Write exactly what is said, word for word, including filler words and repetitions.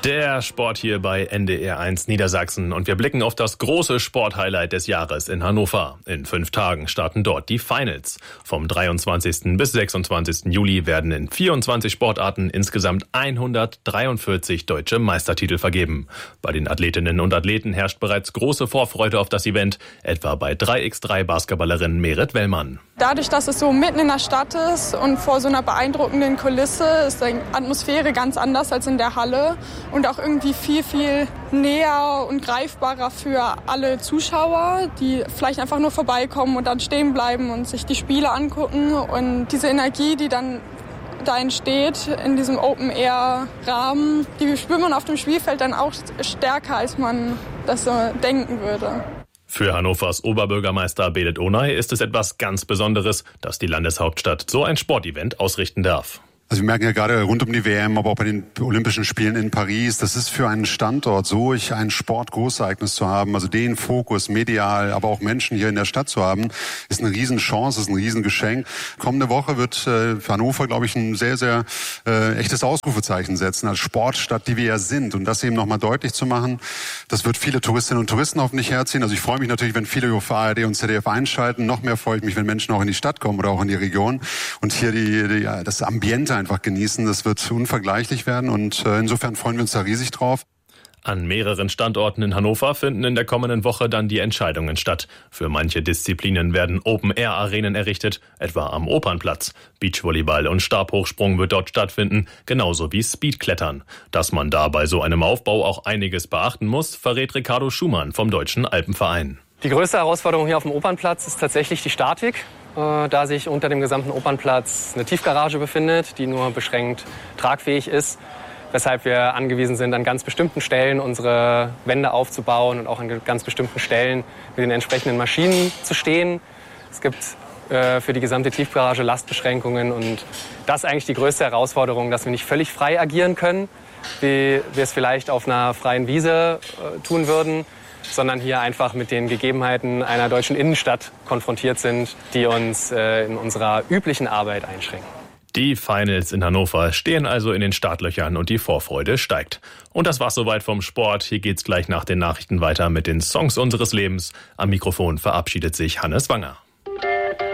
Der Sport hier bei N D R eins Niedersachsen und wir blicken auf das große Sporthighlight des Jahres in Hannover. In fünf Tagen starten dort die Finals. Vom dreiundzwanzigsten bis sechsundzwanzigsten Juli werden in vierundzwanzig Sportarten insgesamt hundertdreiundvierzig deutsche Meistertitel vergeben. Bei den Athletinnen und Athleten herrscht bereits große Vorfreude auf das Event, etwa bei drei gegen drei Basketballerin Merit Wellmann. Dadurch, dass es so mitten in der Stadt ist und vor so einer beeindruckenden Kulisse, ist die Atmosphäre ganz anders als in der Halle und auch irgendwie viel, viel näher und greifbarer für alle Zuschauer, die vielleicht einfach nur vorbeikommen und dann stehen bleiben und sich die Spiele angucken. Und diese Energie, die dann da entsteht in diesem Open-Air-Rahmen, die spürt man auf dem Spielfeld dann auch stärker, als man das so denken würde. Für Hannovers Oberbürgermeister Bedet Onay ist es etwas ganz Besonderes, dass die Landeshauptstadt so ein Sportevent ausrichten darf. Also wir merken ja gerade rund um die W M, aber auch bei den Olympischen Spielen in Paris, das ist für einen Standort so, ein Sportgroßereignis zu haben, also den Fokus medial, aber auch Menschen hier in der Stadt zu haben, ist eine Riesenchance, ist ein Riesengeschenk. Kommende Woche wird äh, für Hannover, glaube ich, ein sehr, sehr äh, echtes Ausrufezeichen setzen als Sportstadt, die wir ja sind. Und das eben nochmal deutlich zu machen, das wird viele Touristinnen und Touristen hoffentlich herziehen. Also ich freue mich natürlich, wenn viele auf A R D und Z D F einschalten. Noch mehr freue ich mich, wenn Menschen auch in die Stadt kommen oder auch in die Region und hier die, die das Ambiente einfach genießen. Das wird unvergleichlich werden und äh, insofern freuen wir uns da riesig drauf. An mehreren Standorten in Hannover finden in der kommenden Woche dann die Entscheidungen statt. Für manche Disziplinen werden Open-Air-Arenen errichtet, etwa am Opernplatz. Beachvolleyball und Stabhochsprung wird dort stattfinden, genauso wie Speedklettern. Dass man da bei so einem Aufbau auch einiges beachten muss, verrät Ricardo Schumann vom Deutschen Alpenverein. Die größte Herausforderung hier auf dem Opernplatz ist tatsächlich die Statik, da sich unter dem gesamten Opernplatz eine Tiefgarage befindet, die nur beschränkt tragfähig ist, weshalb wir angewiesen sind, an ganz bestimmten Stellen unsere Wände aufzubauen und auch an ganz bestimmten Stellen mit den entsprechenden Maschinen zu stehen. Es gibt äh, für die gesamte Tiefgarage Lastbeschränkungen und das ist eigentlich die größte Herausforderung, dass wir nicht völlig frei agieren können, wie wir es vielleicht auf einer freien Wiese äh, tun würden, sondern hier einfach mit den Gegebenheiten einer deutschen Innenstadt konfrontiert sind, die uns äh, in unserer üblichen Arbeit einschränken. Die Finals in Hannover stehen also in den Startlöchern und die Vorfreude steigt. Und das war's soweit vom Sport. Hier geht's gleich nach den Nachrichten weiter mit den Songs unseres Lebens. Am Mikrofon verabschiedet sich Hannes Wanger.